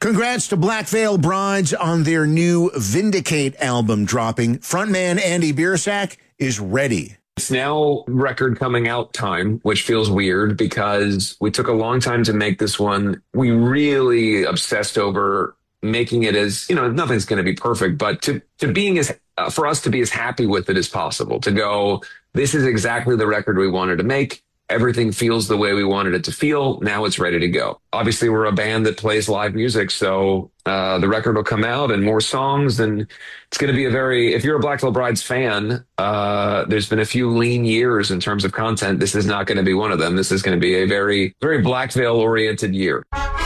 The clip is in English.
Congrats to Black Veil Brides on their new Vindicate album dropping. Frontman Andy Biersack is ready. It's now record coming out time, which feels weird because we took a long time to make this one. We really obsessed over making it as, nothing's going to be perfect, but to being for us to be as happy with it as possible, to go, this is exactly the record we wanted to make. Everything feels the way we wanted it to feel. Now it's ready to go. Obviously, we're a band that plays live music, so the record will come out and more songs. And it's going to be if you're a Black Veil Brides fan, there's been a few lean years in terms of content. This is not going to be one of them. This is going to be a very, very Black Veil oriented year.